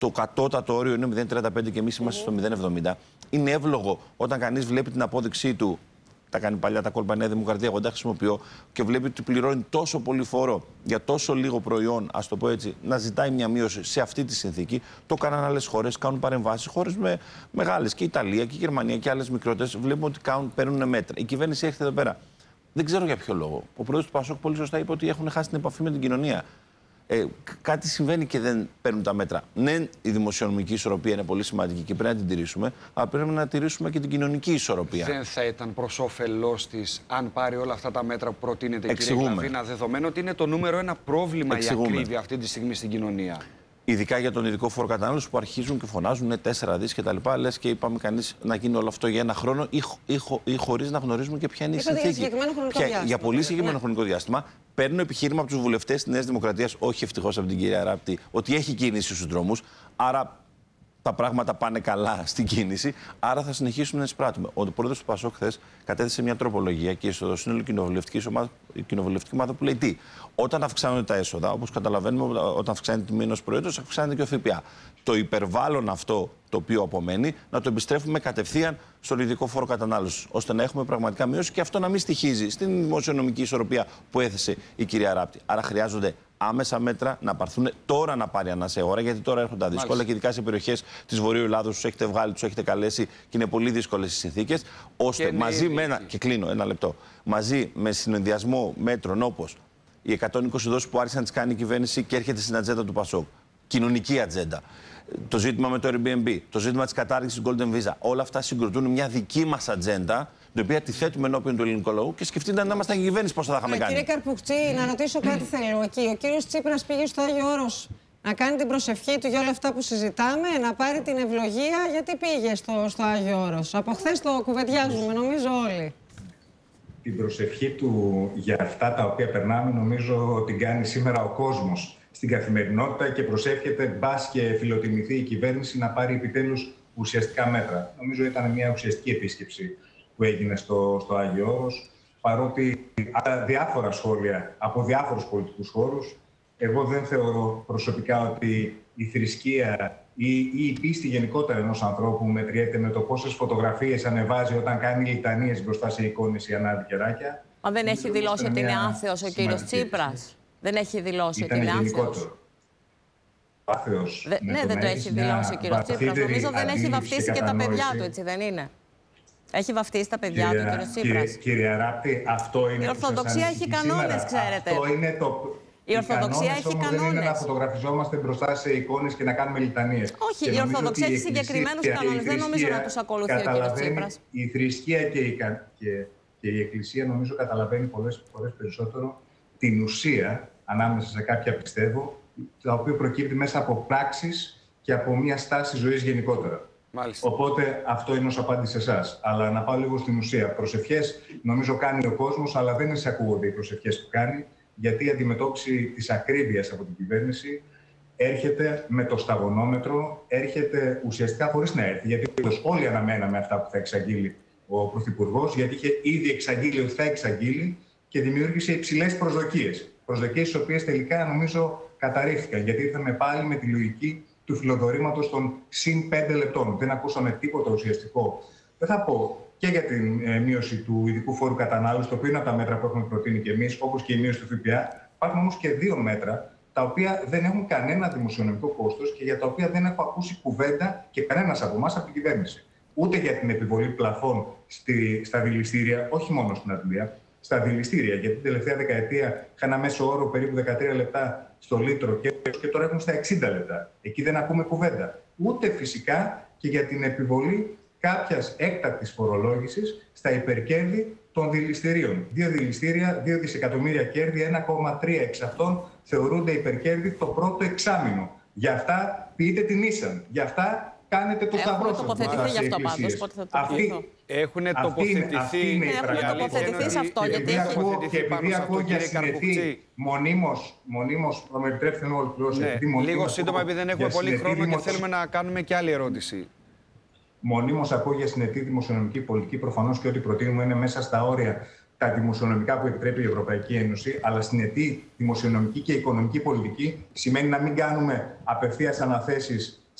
το κατώτατο όριο είναι 0,35 και εμείς είμαστε στο 0,70. Είναι εύλογο όταν κανείς βλέπει την απόδειξή του. Τα κάνει παλιά τα κόλπα Νέα Δημοκρατία, εγώ δεν τα χρησιμοποιώ, και βλέπει ότι πληρώνει τόσο πολύ φόρο για τόσο λίγο προϊόν, ας το πω έτσι, να ζητάει μια μείωση σε αυτή τη συνθήκη. Το κάναν άλλες χώρες, κάνουν παρεμβάσεις. Χώρες μεγάλες, και η Ιταλία και η Γερμανία και άλλες μικρότερες, βλέπουμε ότι παίρνουν μέτρα. Η κυβέρνηση έρχεται εδώ πέρα. Δεν ξέρω για ποιο λόγο. Ο πρόεδρος του ΠΑΣΟΚ πολύ σωστά είπε ότι έχουν χάσει την επαφή με την κοινωνία. Κάτι συμβαίνει και δεν παίρνουν τα μέτρα. Ναι, η δημοσιονομική ισορροπία είναι πολύ σημαντική και πρέπει να την τηρήσουμε, αλλά πρέπει να τηρήσουμε και την κοινωνική ισορροπία. Δεν θα ήταν προς όφελός της αν πάρει όλα αυτά τα μέτρα που προτείνεται, κύριε Γλαβίνα, δεδομένου ότι είναι το νούμερο ένα πρόβλημα η ακρίβεια αυτή τη στιγμή στην κοινωνία? Ειδικά για τον ειδικό φόρο κατανάλωση που αρχίζουν και φωνάζουν 4 δις κτλ. Λες και είπαμε κανείς να γίνει όλο αυτό για ένα χρόνο ή χωρίς να γνωρίζουμε και ποια είναι η συνθήκη. Για πολύ συγκεκριμένο χρονικό διάστημα. Παίρνω επιχείρημα από τους βουλευτές της Νέας Δημοκρατίας, όχι ευτυχώς από την κυρία Ράπτη, ότι έχει κίνηση στους δρόμους. Άρα τα πράγματα πάνε καλά στην κίνηση. Άρα θα συνεχίσουμε να εισπράττουμε. Ο πρόεδρος του ΠΑΣΟΚ χθες κατέθεσε μια τροπολογία και στο σύνολο κοινοβουλευτική ομάδα που λέει τι. Όταν αυξάνονται τα έσοδα, όπως καταλαβαίνουμε, όταν αυξάνεται η τιμή ενός προϊόντος, αυξάνεται και ο ΦΠΑ. Το υπερβάλλον αυτό το οποίο απομένει, να το επιστρέφουμε κατευθείαν στον ειδικό φόρο κατανάλωσης, ώστε να έχουμε πραγματικά μείωση και αυτό να μην στοιχίζει στην δημοσιονομική ισορροπία που έθεσε η κυρία Ράπτη. Άρα χρειάζονται άμεσα μέτρα να πάρθουν τώρα, να πάρει ανάσα ώρα, γιατί τώρα έρχονται τα δύσκολα και ειδικά σε περιοχές της Βορείου Ελλάδος τους έχετε βγάλει, τους έχετε καλέσει και είναι πολύ δύσκολες οι συνθήκες. Ώστε και μαζί με και κλείνω ένα λεπτό, μαζί με συνδυασμό μέτρων όπως οι 120 δόσεις που άρχισαν να τις κάνει η κυβέρνηση και έρχεται στην ατζέντα του ΠΑΣΟΚ, κοινωνική ατζέντα, το ζήτημα με το Airbnb, το ζήτημα της κατάργησης Golden Visa, όλα αυτά συγκροτούν μια δική μας ατζέντα, την οποία τη θέτουμε ενώπιον του ελληνικού λαού και σκεφτείτε να ήμασταν κυβέρνηση πώς θα είχαμε κάνει. Κύριε Καρπουκτσί, να ρωτήσω κάτι θέλω εκεί. Ο κύριος Τσίπρας πήγε στο Άγιο Όρος να κάνει την προσευχή του για όλα αυτά που συζητάμε, να πάρει την ευλογία. Γιατί πήγε στο Άγιο Όρος? Από χθες το κουβεντιάζουμε, νομίζω όλοι. Την προσευχή του για αυτά τα οποία περνάμε, νομίζω την κάνει σήμερα ο κόσμος στην καθημερινότητα και προσεύχεται μπας και φιλοτιμηθεί η κυβέρνηση να πάρει επιτέλους ουσιαστικά μέτρα. Νομίζω ήταν μια ουσιαστική επίσκεψη που έγινε στο Άγιο Όρος, παρότι διάφορα σχόλια από διάφορους πολιτικούς χώρους, εγώ δεν θεωρώ προσωπικά ότι η θρησκεία ή η πίστη γενικότερα ενός ανθρώπου μετριέται με το πόσες φωτογραφίες ανεβάζει όταν κάνει λιτανίες μπροστά σε εικόνες ή ανάδει κεράκια. Μα δεν έχει δηλώσει ότι είναι άθεος ο κύριος Τσίπρας? Δεν έχει δηλώσει ότι είναι άθεος? Ναι, δεν το έχει δηλώσει ο κύριος Τσίπρας. Νομίζω δεν έχει βαφτίσει και τα παιδιά του, έτσι δεν είναι? Έχει βαφτίσει τα παιδιά του ο κύριος Τσίπρας? Κύριε Ράπτη, αυτό είναι. Η Ορθοδοξία έχει κανόνες, ξέρετε. Αυτό είναι το. Η Ορθοδοξία έχει κανόνες. Δεν είναι να φωτογραφιζόμαστε μπροστά σε εικόνες και να κάνουμε λιτανίες. Όχι, η Ορθοδοξία έχει συγκεκριμένους κανόνες. Δεν νομίζω να τους ακολουθεί ο κύριος Τσίπρας. Η θρησκεία και η Εκκλησία νομίζω καταλαβαίνει πολλές φορές περισσότερο την ουσία ανάμεσα σε κάποια πιστεύω, τα οποία προκύπτει μέσα από πράξεις και από μια στάση ζωής γενικότερα. Μάλιστα. Οπότε αυτό είναι ως απάντηση σε εσάς. Αλλά να πάω λίγο στην ουσία. Προσευχές νομίζω κάνει ο κόσμος, αλλά δεν εισακούγονται οι προσευχές που κάνει, γιατί η αντιμετώπιση της ακρίβειας από την κυβέρνηση έρχεται με το σταγονόμετρο, έρχεται ουσιαστικά χωρίς να έρθει. Γιατί όλοι αναμέναμε αυτά που θα εξαγγείλει ο Πρωθυπουργός, γιατί είχε ήδη εξαγγείλει ότι θα εξαγγείλει και δημιούργησε υψηλές προσδοκίες. Προσδοκίες τις οποίες τελικά νομίζω καταρρίφθηκαν, γιατί ήρθαμε πάλι με τη λογική του φιλοδορήματος των συν 5 λεπτών. Δεν ακούσαμε τίποτα ουσιαστικό. Δεν θα πω και για την μείωση του ειδικού φόρου κατανάλωσης, το οποίο είναι από τα μέτρα που έχουμε προτείνει και εμείς, όπως και η μείωση του ΦΠΑ. Υπάρχουν όμως και δύο μέτρα, τα οποία δεν έχουν κανένα δημοσιονομικό κόστος και για τα οποία δεν έχω ακούσει κουβέντα και κανένας από εμάς από την κυβέρνηση. Ούτε για την επιβολή πλαφών στα δηληστήρια, όχι μόνο στην Αγγλία, στα δηληστήρια. Γιατί την τελευταία δεκαετία είχα ένα μέσο όρο περίπου 13 λεπτά στο λίτρο και τώρα έχουν στα 60 λεπτά. Εκεί δεν ακούμε κουβέντα. Ούτε φυσικά και για την επιβολή κάποιας έκτακτης φορολόγησης στα υπερκέρδη των δηληστηρίων. 2 δηληστήρια, 2 δισεκατομμύρια κέρδη, 1,3 εξ αυτών θεωρούνται υπερκέρδη το πρώτο εξάμηνο. Γι' αυτά πείτε την ίσαν. Γι' αυτά κάνετε το σταυρό σας. Έχουμε τοποθετηθεί γι' αυτό πάντως. Πότε θα το Έχουν τοποθετηθεί. Έχουμε τοποθετηθεί σε αυτό. Και επειδή ακούω για συνετή μονίμως, θα με επιτρέψετε να ολοκληρώσω. Λίγο σύντομα, επειδή δεν έχουμε πολύ χρόνο και θέλουμε να κάνουμε και άλλη ερώτηση. Μονίμως ακούω για συνετή δημοσιονομική πολιτική. Προφανώς και ό,τι προτείνουμε είναι μέσα στα όρια τα δημοσιονομικά που επιτρέπει η Ευρωπαϊκή Ένωση. Αλλά συνετή δημοσιονομική και οικονομική πολιτική σημαίνει να μην κάνουμε απευθείας αναθέσεις